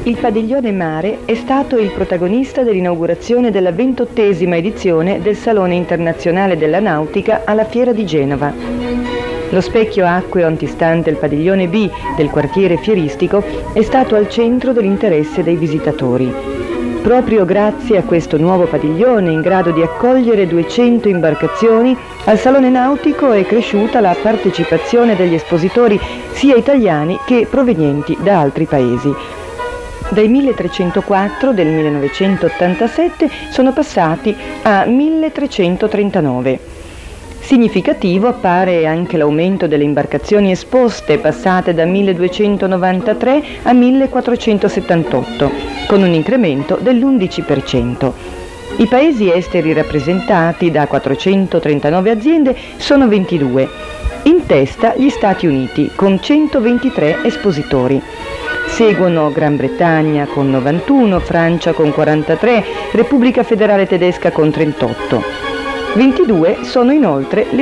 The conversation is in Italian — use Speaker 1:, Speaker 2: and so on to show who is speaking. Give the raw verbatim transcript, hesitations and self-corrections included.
Speaker 1: Il padiglione Mare è stato il protagonista dell'inaugurazione della ventottesima edizione del Salone Internazionale della Nautica alla Fiera di Genova. Lo specchio acqueo antistante il padiglione B del quartiere fieristico è stato al centro dell'interesse dei visitatori. Proprio grazie a questo nuovo padiglione in grado di accogliere duecento imbarcazioni, al Salone Nautico è cresciuta la partecipazione degli espositori sia italiani che provenienti da altri paesi. Dai milletrecentoquattro del millenovecentottantasette sono passati a milletrecentotrentanove. Significativo appare anche l'aumento delle imbarcazioni esposte, passate da milleduecentonovantatré a millequattrocentosettantotto, con un incremento dell'undici per cento. I paesi esteri rappresentati da quattrocentotrentanove aziende sono ventidue. In testa gli Stati Uniti, con centoventitré espositori. Seguono Gran Bretagna con novantuno, Francia con quarantatré, Repubblica Federale Tedesca con trentotto. ventidue sono inoltre le